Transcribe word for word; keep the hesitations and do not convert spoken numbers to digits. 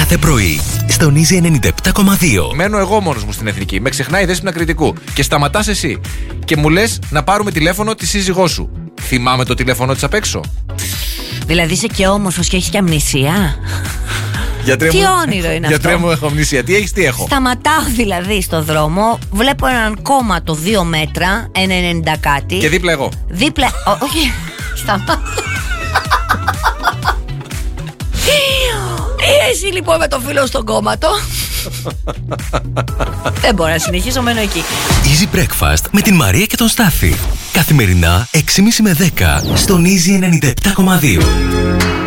κάθε πρωί στον Easy ενενήντα επτά κόμμα δύο. Μένω εγώ μόνος μου στην Εθνική. Με ξεχνάει η Δέσποινα Κρητικού. Και σταματάς εσύ. Και μου λες να πάρουμε τηλέφωνο τη σύζυγό σου. Θυμάμαι το τηλέφωνο της απ' έξω. Δηλαδή είσαι και όμορφος και έχεις και αμνησία. Γιατρέ Τι μου, όνειρο είναι γιατρέ αυτό. μου, έχω αμνησία. Τι έχεις, τι έχω. Σταματάω δηλαδή στο δρόμο, βλέπω έναν κόμματο δύο μέτρα, ένα ενενήντα κάτι. Και δίπλα εγώ. Δίπλα. Ό, όχι. Σταμάτα. Εσύ λοιπόν με το φίλο στον κόμματο. Δεν μπορώ να συνεχίσω, μένω εκεί. Easy Breakfast με την Μαρία και τον Στάφη. Καθημερινά έξι και μισή με δέκα στον Easy ενενήντα επτά κόμμα δύο.